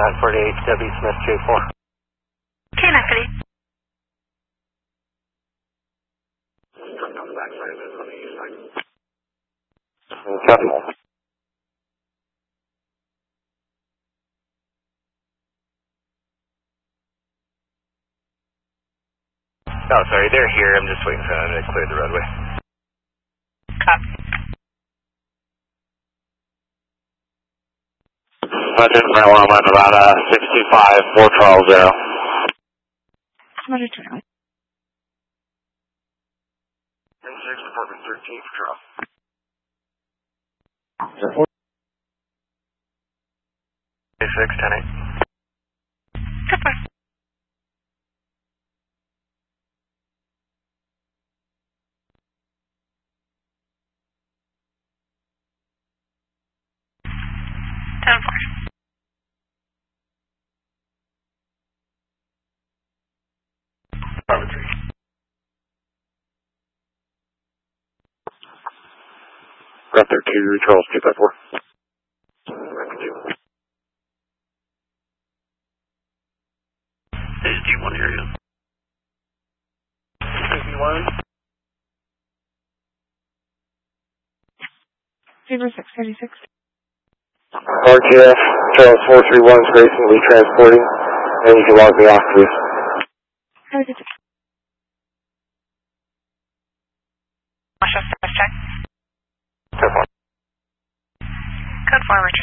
948 W Smith J4. Okay, 948. Copy. Oh, sorry, they're here. I'm just waiting for them to clear the roadway. Copy. Legend, marijuana, Nevada, 65, 412. Roger, Charlie. 6, Department 13 for drop. 6, 10-8. Super. Ten four. Department 3. Got there 2, Charles 254. Record 2. This is G1 area. 51. 0636. RTF, Charles 431 is recently transporting, and you can log me off, please. Have a good day. Marshall, first check. Code 4. Code 4, Richard.